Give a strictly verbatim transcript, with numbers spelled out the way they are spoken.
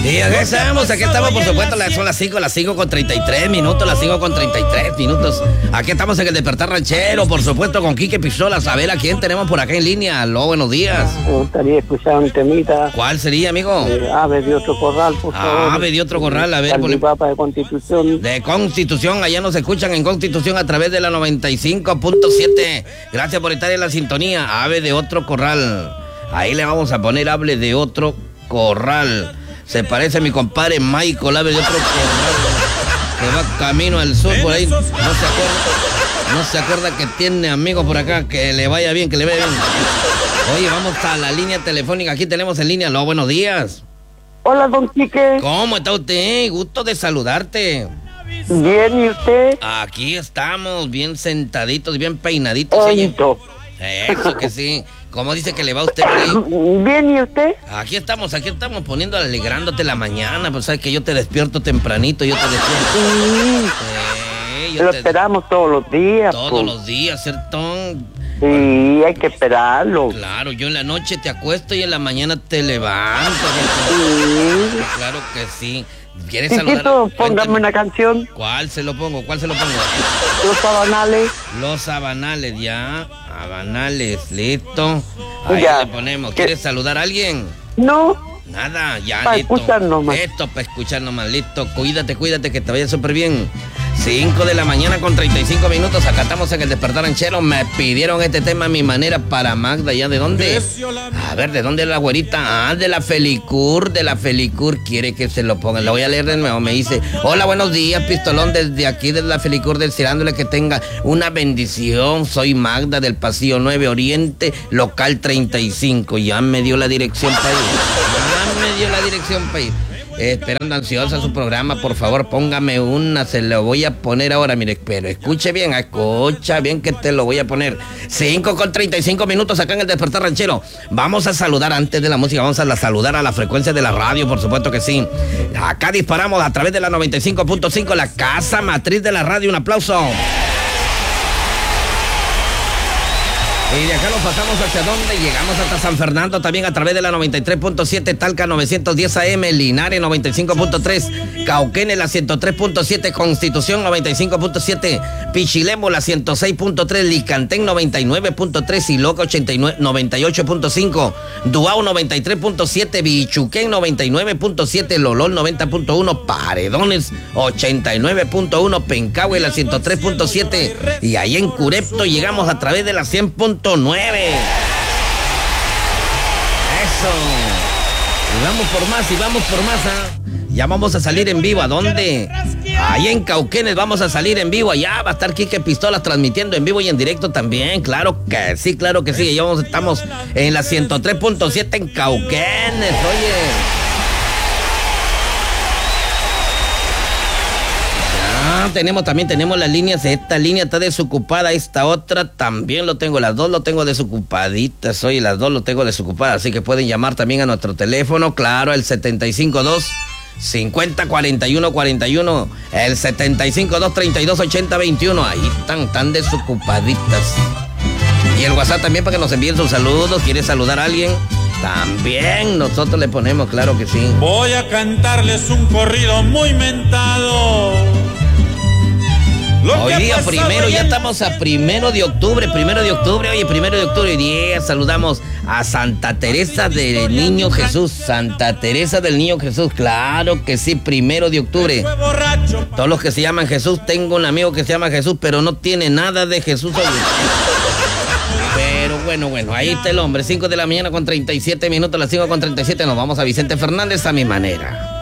Y aquí estamos, aquí estamos, por supuesto, son las cinco, las cinco con treinta y tres minutos, las cinco con treinta y tres minutos. Aquí estamos en el Despertar Ranchero, por supuesto, con Quique Pistolas. A ver, ¿a quién tenemos por acá en línea? Aló, buenos días. Me gustaría escuchar un temita. ¿Cuál sería, amigo? Eh, ave de otro corral, por favor. Ave de otro corral, a ver. Por Papa de Constitución. De Constitución, allá nos escuchan en Constitución a través de la noventa y cinco punto siete. Gracias por estar en la sintonía. Ave de otro corral. Ahí le vamos a poner ave de otro corral. Se parece a mi compadre Michael, ave de otro corral, que va camino al sur por ahí. No se acuerda, no se acuerda que tiene amigos por acá. Que le vaya bien, que le vaya bien. Oye, vamos a la línea telefónica. Aquí tenemos en línea. Aló, buenos días. Hola, don Quique. ¿Cómo está usted? Gusto de saludarte. Bien, ¿y usted? Aquí estamos, bien sentaditos, bien peinaditos. Oito. Eso que sí. ¿Cómo dice que le va a usted por ahí? Bien, ¿y usted? Aquí estamos, aquí estamos poniendo, alegrándote la mañana. Pues sabes que yo te despierto tempranito, yo te despierto. Sí. Sí, yo Lo te... esperamos todos los días. Todos pues. los días, ¿cierto? Sí, bueno, hay que esperarlo. Claro, yo en la noche te acuesto y en la mañana te levanto. Sí. Claro que sí. ¿Quieres Chiquito, saludar? póngame Cuéntame. una canción. ¿Cuál se lo pongo? ¿Cuál se lo pongo? Los Sabanales. Los Sabanales, ya. Sabanales, listo. Ahí Ya. le ponemos. ¿Qué? ¿Quieres saludar a alguien? No. Nada, ya, Para listo. escuchar nomás. Esto para escuchar nomás, listo. Cuídate, cuídate, que te vaya súper bien. cinco de la mañana con treinta y cinco minutos. Acá estamos en el Despertar Ranchero. Me pidieron este tema a mi manera para Magda. ¿Ya de dónde? A ver, ¿de dónde es la güerita? Ah, de la Felicur, de la Felicur. Quiere que se lo pongan. Lo voy a leer de nuevo. Me dice, hola, buenos días, Pistolón, desde aquí, desde la Felicur, deseándole que tenga una bendición. Soy Magda del Pasillo nueve Oriente, local treinta y cinco. Ya me dio la dirección para ir. Ya me dio la dirección para ir. Eh, esperando ansiosa su programa, por favor, póngame una, se lo voy a poner ahora, mire, pero escuche bien, escucha bien que te lo voy a poner. cinco con treinta y cinco minutos acá en el Despertar Ranchero. Vamos a saludar antes de la música, vamos a la, saludar a la frecuencia de la radio, por supuesto que sí. Acá disparamos a través de la noventa y cinco punto cinco, la casa matriz de la radio, un aplauso. Y de acá nos pasamos hacia donde llegamos hasta San Fernando, también a través de la noventa y tres punto siete, Talca novecientos diez A M, Linares noventa y cinco punto tres, Cauquenes la ciento tres punto siete, Constitución noventa y cinco punto siete, Pichilemu la ciento seis punto tres, Licantén noventa y nueve punto tres, Iloca noventa y ocho punto cinco, Duao noventa y tres punto siete, Bichuquén noventa y nueve punto siete, Lolol noventa punto uno, Paredones ochenta y nueve punto uno, Pencahue la ciento tres punto siete y ahí en Curepto llegamos a través de la cien punto nueve. Eso. Y vamos por más, y vamos por más. ¿eh? Ya vamos a salir en vivo. ¿A dónde? Ahí en Cauquenes vamos a salir en vivo. Allá va a estar Quique Pistolas transmitiendo en vivo y en directo también. Claro que sí, claro que sí. Ya vamos, estamos en la ciento tres punto siete en Cauquenes. Oye. Tenemos también, tenemos las líneas, esta línea está desocupada, esta otra también lo tengo, las dos lo tengo desocupaditas, oye, las dos lo tengo desocupadas, así que pueden llamar también a nuestro teléfono, claro, el setenta y cinco dos, cincuenta, cuarenta y uno, cuarenta y uno, el setenta y cinco dos, treinta y dos, ochenta, veintiuno, ahí están, tan desocupaditas. Y el WhatsApp también para que nos envíen sus saludos, ¿quiere saludar a alguien? También nosotros le ponemos, claro que sí. Voy a cantarles un corrido muy mentado. Hoy día primero, ya estamos a primero de octubre, primero de octubre, oye, primero de octubre, y día saludamos a Santa Teresa del Niño Jesús, Santa Teresa del Niño Jesús, claro que sí, primero de octubre. Todos los que se llaman Jesús, tengo un amigo que se llama Jesús, pero no tiene nada de Jesús, oye. Pero bueno, bueno, ahí está el hombre, cinco de la mañana con treinta y siete minutos, las cinco con treinta y siete, nos vamos a Vicente Fernández a mi manera.